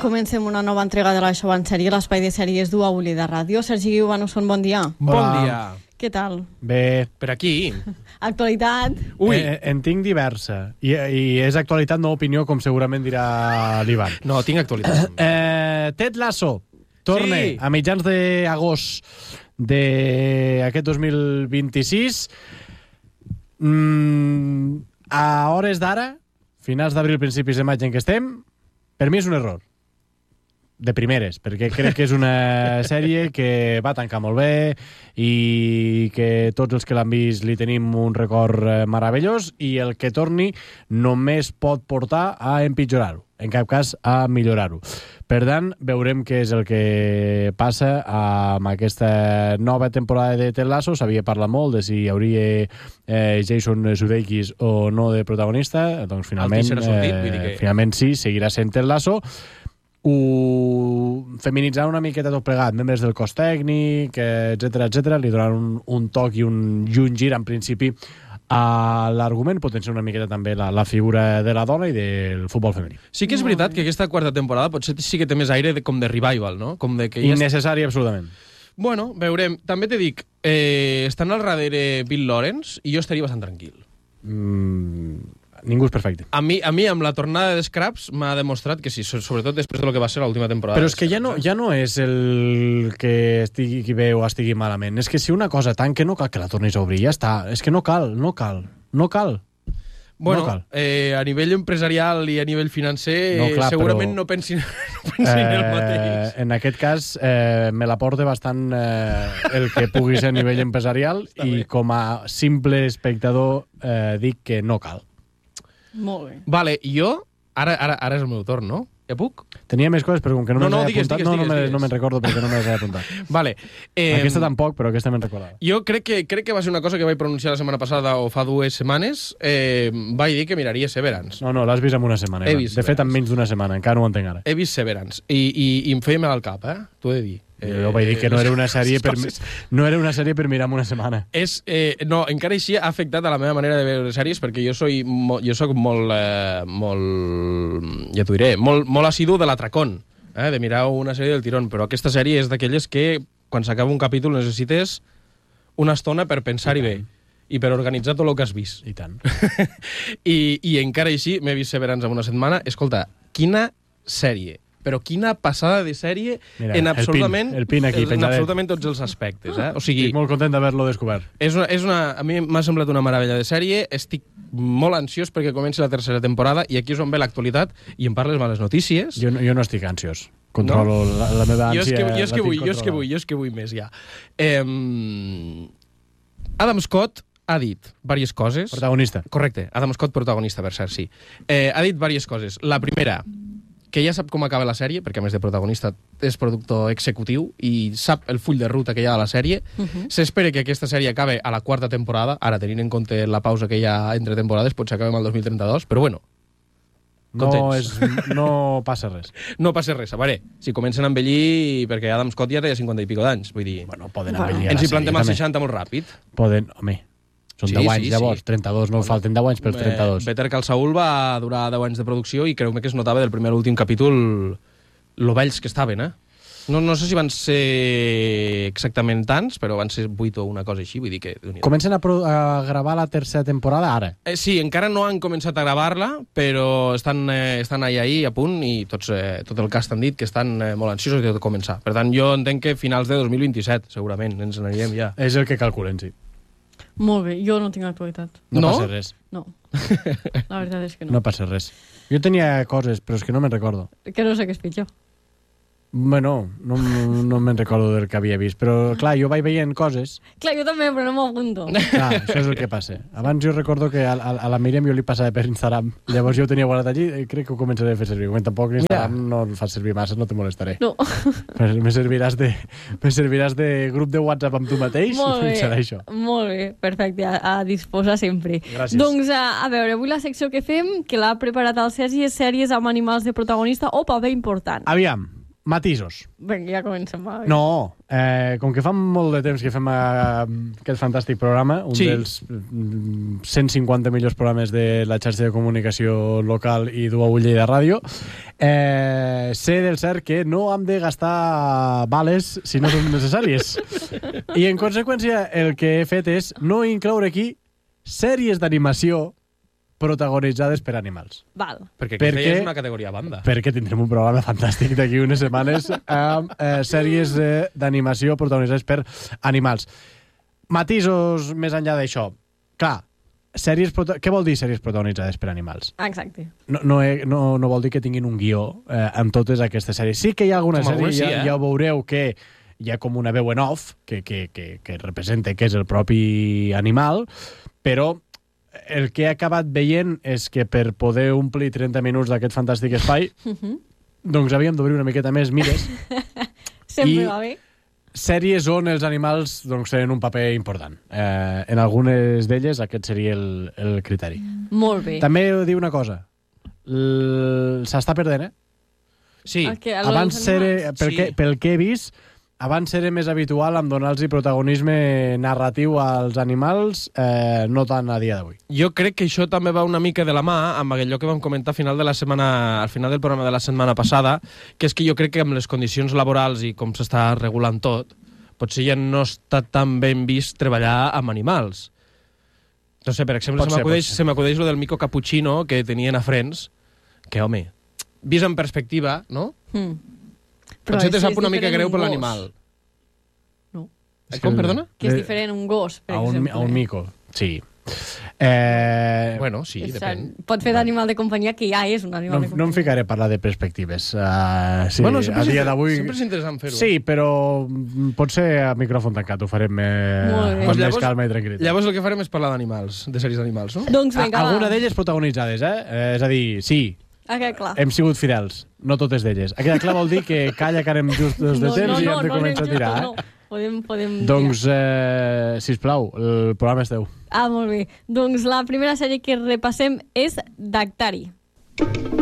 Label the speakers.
Speaker 1: Comencem una nova entrega de la Show en Sèrie, l'espai de sèries du a Uli de Ràdio. Sergi Guiu, Banusson, bon dia.
Speaker 2: Bon dia.
Speaker 1: Què tal?
Speaker 2: Bé. Per aquí.
Speaker 1: Actualitat?
Speaker 2: Ui. En tinc diversa. I és actualitat, no opinió, com segurament dirà l'Ivan.
Speaker 3: No, tinc actualitat.
Speaker 2: Ted Lasso torna a mitjans d'agost d'aquest 2026. A hores d'ara, finals d'abril, principis de maig en què estem, per mi és un error. De primeres, perquè crec que és una sèrie que va tancar molt bé i que tots els que l'han vist li tenim un record meravellós, i el que torni només pot portar a empitjorar-ho, en cap cas a millorar-ho. Per tant, veurem què és el que passa amb aquesta nova temporada de Ted Lasso. S'havia parlat molt de si hi hauria Jason Sudeikis o no de protagonista. Doncs finalment sí, seguirà sent Ted Lasso. Feminitzar una miqueta tot plegat, membres del cos tècnic, etc, li donaran un toc i un gir, en principi, a l'argument, potenciar una miqueta també la figura de la dona i del futbol femení.
Speaker 3: Sí que és veritat que aquesta quarta temporada potser sí que té més aire com de revival, no? Com de que
Speaker 2: innecessari, absolutament.
Speaker 3: Bueno, veurem. També te dic, estan al darrere Bill Lawrence i jo estaria bastant tranquil.
Speaker 2: Ningú és perfecte.
Speaker 3: A mi, amb la tornada de Scraps, m'ha demostrat que sí, sobretot després del que va ser l'última temporada.
Speaker 2: Però és que ja no és el que estigui bé o estigui malament. És que si una cosa tanca, no cal que la tornis a obrir. Ja està. És que no cal.
Speaker 3: Bueno, a nivell empresarial i a nivell financer, segurament no pensin el mateix.
Speaker 2: En aquest cas, me la porta bastant el que pugui ser a nivell empresarial i com a simple espectador dic que no cal.
Speaker 1: Molt bé.
Speaker 3: Vale, jo... Ara és el meu torn, no? Ja puc?
Speaker 2: Tenia més coses, però com que no me'ls he apuntat...
Speaker 3: Digues.
Speaker 2: No me'n recordo perquè no me'ls he apuntat.
Speaker 3: Vale.
Speaker 2: Aquesta tampoc, però aquesta me'n recordava.
Speaker 3: Jo crec que va ser una cosa que vaig pronunciar la setmana passada o fa 2 setmanes. Vaig dir que miraria Severance.
Speaker 2: No, l'has vist en una setmana. De fet, en menys d'una setmana. Encara no ho entenc ara.
Speaker 3: He vist Severance. I em feia mal al cap, t'ho he de dir.
Speaker 2: Jo vaig dir que no era una sèrie per mirar en una setmana.
Speaker 3: No, encara així ha afectat a la meva manera de veure sèries, perquè jo soc molt ja t'ho diré, molt assidu de l'atracón, de mirar una sèrie del tirón, però aquesta sèrie és d'aquelles que quan s'acaba un capítol necessites una estona per pensar-hi bé i per organitzar tot el que has vist.
Speaker 2: I tant.
Speaker 3: I encara així m'he vist Severance en una setmana. Escolta, quina sèrie! Però quina passada de sèrie. Mira, en absolutament
Speaker 2: el pin aquí,
Speaker 3: en absolutament tots els aspectes. O sigui,
Speaker 2: estic molt content d'haver-lo descobert.
Speaker 3: A mi m'ha semblat una meravella de sèrie. Estic molt ansiós perquè comenci la tercera temporada i aquí és on ve l'actualitat i em parles males notícies.
Speaker 2: Jo no estic ansiós. Controlo la meva ànsia.
Speaker 3: Jo és que vull més, ja. Adam Scott ha dit diverses coses.
Speaker 2: Protagonista.
Speaker 3: Correcte, Adam Scott protagonista, per cert, sí. Ha dit diverses coses. La primera, que ja sap com acaba la sèrie, perquè a més de protagonista és productor executiu i sap el full de ruta que hi ha a la sèrie. S'espera que aquesta sèrie acabe a la quarta temporada, ara tenint en compte la pausa que hi ha entre temporades, potser acabem al 2032, però bueno,
Speaker 2: no passa res.
Speaker 3: No passa res. A veure, si comencen a envellir, perquè Adam Scott ja té 50 i pico d'anys, vull dir...
Speaker 2: Bueno, poden envellir a la
Speaker 3: ens hi
Speaker 2: sèrie,
Speaker 3: plantem als 60 molt ràpid.
Speaker 2: Poden, home... Són 10 anys, llavors, 32, no falten 10 anys pels 32.
Speaker 3: Better Call Saul va durar 10 anys de producció i creu-me que es notava del primer a l'últim capítol lo vells que estaven, No sé si van ser exactament tants, però van ser 8 o una cosa així, vull dir que...
Speaker 2: Comencen a gravar la tercera temporada ara?
Speaker 3: Sí, encara no han començat a gravar-la, però estan ahí a punt i tot el cast han dit que estan molt ansiosos de començar. Per tant, jo entenc que finals de 2027, segurament, ens n'anirem ja.
Speaker 2: És el que calculen, sí.
Speaker 1: Molt bé, jo no tinc actualitat.
Speaker 2: No passa res.
Speaker 1: No, la veritat és que no.
Speaker 2: No passa res. Jo tenia coses, però és que no me'n recordo.
Speaker 1: Que no sé què és pitjor.
Speaker 2: Bueno, no me'n recordo del que havia vist, però clar, jo vaig veient coses.
Speaker 1: Clar, jo també, però no m'apunto.
Speaker 2: Clar, això és el que passa. Abans jo recordo que a la Míriam jo li passava per Instagram, llavors jo ho tenia guardat allí i crec que ho començaré a fer servir. Com tampoc Instagram no el fas servir massa, no te molestaré.
Speaker 1: No.
Speaker 2: Me serviràs de grup de WhatsApp amb tu mateix i serà això.
Speaker 1: Molt bé, perfecte, a disposar sempre.
Speaker 2: Gràcies.
Speaker 1: Doncs, a veure, avui la secció que fem, que l'ha preparat el Sergi, és sèries amb animals de protagonista o paper important.
Speaker 2: Aviam. Matisos.
Speaker 1: Vinga, ja comencem. Va.
Speaker 2: No, com que fa molt de temps que fem aquest fantàstic programa, un dels 150 millors programes de la xarxa de comunicació local i d'UAU Lleida Ràdio, sé del cert que no hem de gastar bales si no són necessàries. I en conseqüència el que he fet és no incloure aquí sèries d'animació protagonitzades per animals.
Speaker 1: Val.
Speaker 3: Perquè aquesta ja és una categoria a banda.
Speaker 2: Perquè tindrem un programa fantàstic d'aquí unes setmanes amb sèries d'animació protagonitzades per animals. Matisos més enllà d'això. Clar, què vol dir sèries protagonitzades per animals?
Speaker 1: Exacte.
Speaker 2: No vol dir que tinguin un guió amb totes aquestes sèries. Sí que hi ha alguna sèrie, ja ho veureu, que hi ha com una veu en off que representa que és el propi animal, però el que he acabat veient és que per poder omplir 30 minuts d'aquest fantàstic espai, doncs havíem d'obrir una miqueta més mires.
Speaker 1: Sempre va bé.
Speaker 2: Sèries on els animals doncs, tenen un paper important. En algunes d'elles aquest seria el criteri.
Speaker 1: Molt bé.
Speaker 2: També diu una cosa. S'està perdent,
Speaker 3: Sí.
Speaker 2: Abans pel que he vist, abans era més habitual amb donar-los protagonisme narratiu als animals, no tant a dia d'avui.
Speaker 3: Jo crec que això també va una mica de la mà amb allò que vam comentar al final del programa de la setmana passada, que és que jo crec que amb les condicions laborals i com s'està regulant tot, potser ja no està tan ben vist treballar amb animals. No sé, per exemple, se m'acudeix lo del mico cappuccino que tenien a Friends, que, home, vist en perspectiva, no? Potser te sap una mica greu per l'animal.
Speaker 1: No.
Speaker 3: Com, perdona?
Speaker 1: Que és diferent un gos, per exemple.
Speaker 2: A un mico, sí.
Speaker 3: Bueno, sí, depèn.
Speaker 1: Pot fer d'animal de companyia, que ja és un animal de companyia.
Speaker 2: No em ficaré a parlar de perspectives. Sí,
Speaker 3: bueno,
Speaker 2: a dia d'avui...
Speaker 3: sempre és interessant fer-ho.
Speaker 2: Sí, però potser a micròfon tancat ho farem amb més calma i tranquil·litat.
Speaker 3: Llavors el que farem és parlar d'animals, de sèries d'animals, no?
Speaker 1: Doncs vinga,
Speaker 2: alguna d'elles protagonitzades, És a dir, sí,
Speaker 1: clar.
Speaker 2: hem sigut fidels, no totes d'elles. A quedar clar vol dir que calla que anem justos de temps i hem de començar a tirar.
Speaker 1: No. Podem
Speaker 2: doncs, sisplau, el programa és teu.
Speaker 1: Molt bé. Doncs la primera sèrie que repassem és Daktari.